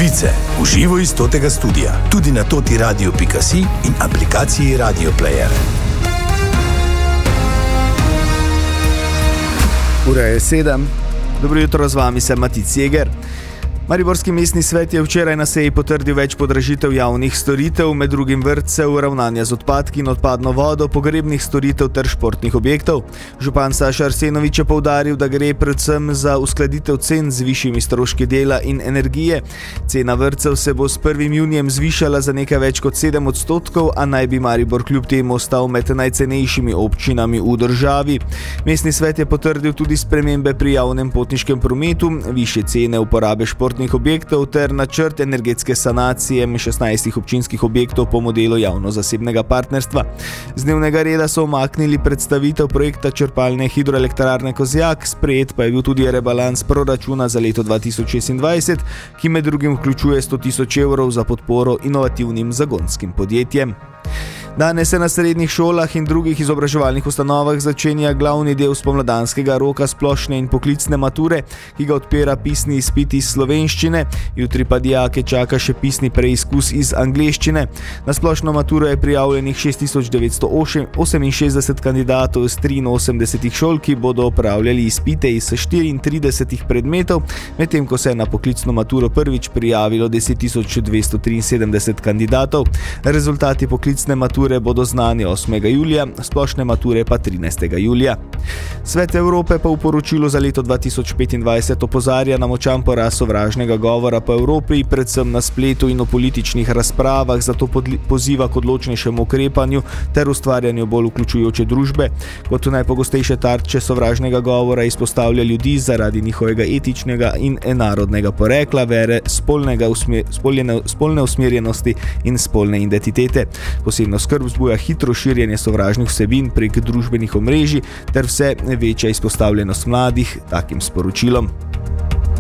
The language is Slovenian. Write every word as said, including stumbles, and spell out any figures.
Novice v živo iz totega studia, tudi na toti radio pika si in aplikaciji Radio Player. Ura je sedem. Dobro jutro, z vami sem Matic Jeger. Mariborski mestni svet je včeraj na seji potrdil več podražitev javnih storitev, med drugim vrtcev, ravnanja z odpadki in odpadno vodo, pogrebnih storitev ter športnih objektov. Župan Saša Arsenovič je poudaril, da gre predvsem za uskladitev cen z višjimi stroški dela in energije. Cena vrtcev se bo s prvim junijem zvišala za nekaj več kot sedem odstotkov, a naj bi Maribor kljub temu ostal med najcenejšimi občinami v državi. Mestni svet je potrdil tudi spremembe pri javnem potniškem prometu, višje cene uporabe športnih objektov ter načrt energetske sanacije šestnajstih občinskih objektov po modelu javno-zasebnega partnerstva. Z dnevnega reda so umaknili predstavitev projekta črpalne hidroelektrarne Kozjak, sprejet pa je bil tudi rebalans proračuna za leto dva tisoč šestindvajset, ki med drugim vključuje sto tisoč evrov za podporo inovativnim zagonskim podjetjem. Danes se na srednjih šolah in drugih izobraževalnih ustanovah začenja glavni del spomladanskega roka splošne in poklicne mature, ki ga odpira pisni izpit iz slovenščine, jutri pa dijake čaka še pisni preizkus iz angleščine. Na splošno maturo je prijavljenih šest tisoč devetsto oseminšestdeset kandidatov iz triinosemdesetih šol, ki bodo opravljali izpite iz štiriintridesetih predmetov, medtem ko se je na poklicno maturo prvič prijavilo deset tisoč dvesto triinsedemdeset kandidatov. Rezultati poklicne mature bodo znani osmega julija, splošne mature pa trinajstega julija. Svet Evrope pa v poročilu za leto dva tisoč petindvajset opozarja na močan porast sovražnega govora po Evropi, predvsem na spletu in v političnih razpravah, zato poziva k odločnejšemu ukrepanju ter ustvarjanju bolj vključujoče družbe. Kot najpogostejše tarče sovražnega govora izpostavlja ljudi zaradi njihovega etičnega in narodnega porekla, vere, spolnega usmer, spoljene, spolne usmerjenosti in spolne identitete. Posebno skrb vzbuja hitro širjenje sovražnih vsebin prek družbenih omrežij ter vse večja izpostavljenost mladih takim sporočilom.